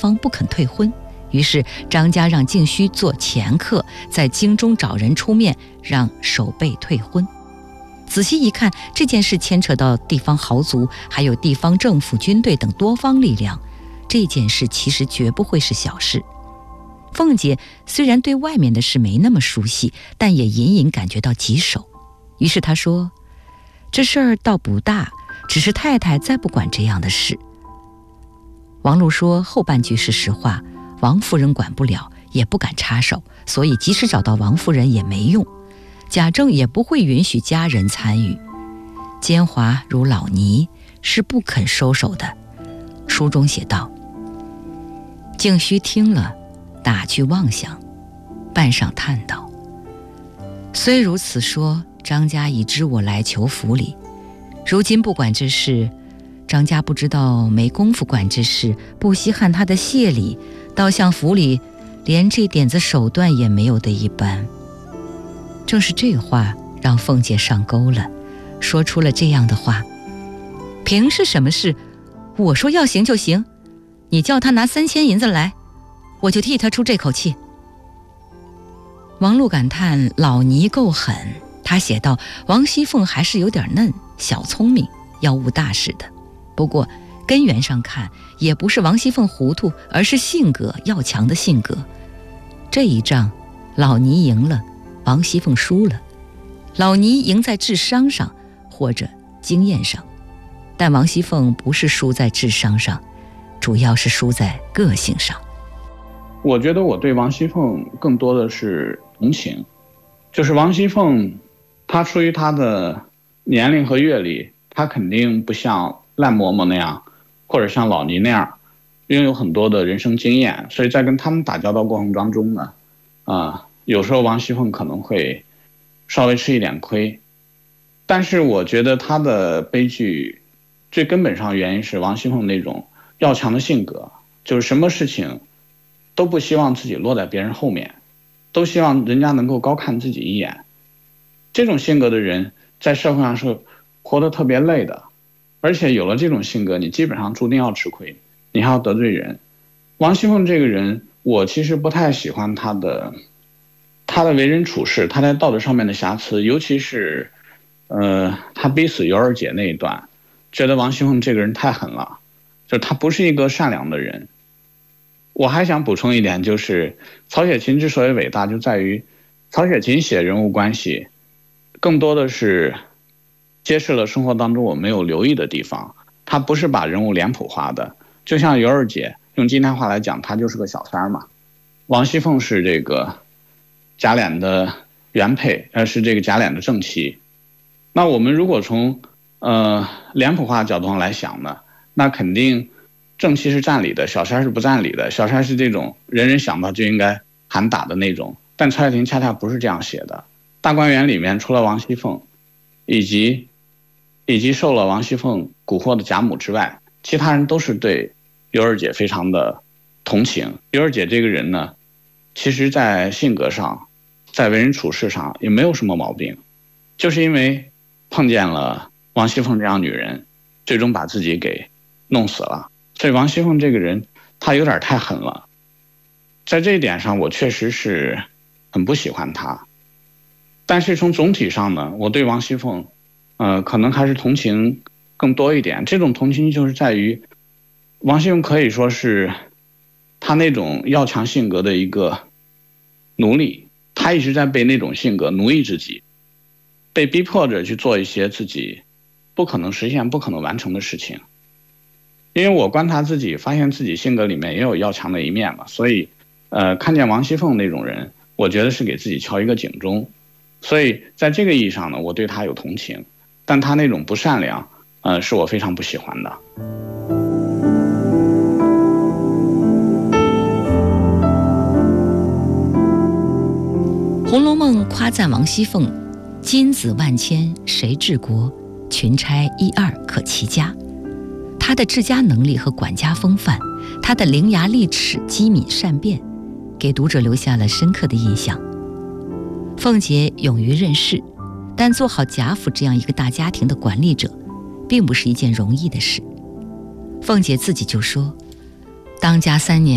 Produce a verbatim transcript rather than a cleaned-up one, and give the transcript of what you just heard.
方不肯退婚，于是张家让敬须做前客，在京中找人出面让守备退婚。仔细一看，这件事牵扯到地方豪族，还有地方政府、军队等多方力量，这件事其实绝不会是小事。凤姐虽然对外面的事没那么熟悉，但也隐隐感觉到棘手。于是她说：“这事儿倒不大，只是太太再不管这样的事。”王禄说后半句是实话，王夫人管不了，也不敢插手，所以即使找到王夫人也没用，贾政也不会允许家人参与。奸猾如老尼，是不肯收手的。书中写道：“敬须听了，打去妄想，半晌叹道：虽如此说，张家已知我来求府里，如今不管这事，张家不知道没工夫管这事，不稀罕他的谢礼，倒像府里连这点子手段也没有的一般。”正是这话让凤姐上钩了，说出了这样的话：“凭是什么事？我说要行就行，你叫他拿三千银子来，我就替他出这口气。”王禄感叹老尼够狠，他写道：“王熙凤还是有点嫩，小聪明，要误大事的。不过根源上看，也不是王熙凤糊涂，而是性格要强的性格。这一仗，老尼赢了，王熙凤输了。老尼赢在智商上或者经验上，但王熙凤不是输在智商上，主要是输在个性上。” 我觉得我对王熙凤更多的是同情，就是王熙凤她出于她的年龄和阅历，她肯定不像烂嬷嬷那样，或者像老尼那样拥有很多的人生经验，所以在跟他们打交道过程当中呢，啊、呃，有时候王熙凤可能会稍微吃一点亏。但是我觉得她的悲剧最根本上原因是王熙凤那种要强的性格，就是什么事情都不希望自己落在别人后面，都希望人家能够高看自己一眼。这种性格的人在社会上是活得特别累的，而且有了这种性格，你基本上注定要吃亏，你还要得罪人。王熙凤这个人，我其实不太喜欢她的她的为人处事，她在道德上面的瑕疵，尤其是呃，她逼死尤二姐那一段，觉得王熙凤这个人太狠了，就是她不是一个善良的人。我还想补充一点，就是曹雪芹之所以伟大，就在于曹雪芹写人物关系更多的是揭示了生活当中我没有留意的地方，他不是把人物脸谱化的。就像尤二姐，用今天话来讲，她就是个小三嘛。王熙凤是这个贾琏的原配，呃，是这个贾琏的正妻。那我们如果从呃脸谱化角度上来想呢，那肯定正妻是占理的，小三是不占理的。小三是这种人人想到就应该喊打的那种，但曹雪芹恰恰不是这样写的。大观园里面除了王熙凤以及以及受了王熙凤蛊惑的贾母之外，其他人都是对尤二姐非常的同情。尤二姐这个人呢，其实在性格上，在为人处事上也没有什么毛病，就是因为碰见了王熙凤这样女人，最终把自己给弄死了。所以王熙凤这个人她有点太狠了，在这一点上我确实是很不喜欢她。但是从总体上呢，我对王熙凤呃，可能还是同情更多一点。这种同情就是在于王熙凤可以说是她那种要强性格的一个奴隶，她一直在被那种性格奴役自己，被逼迫着去做一些自己不可能实现不可能完成的事情。因为我观察自己发现自己性格里面也有要强的一面嘛，所以呃，看见王熙凤那种人，我觉得是给自己敲一个警钟。所以在这个意义上呢，我对她有同情，但她那种不善良呃，是我非常不喜欢的。 《红楼梦》夸赞王熙凤金子万千谁治国，群差一二可齐家。她的治家能力和管家风范，她的伶牙俐齿、机敏善辩，给读者留下了深刻的印象。凤姐勇于任事，但做好贾府这样一个大家庭的管理者，并不是一件容易的事。凤姐自己就说，当家三年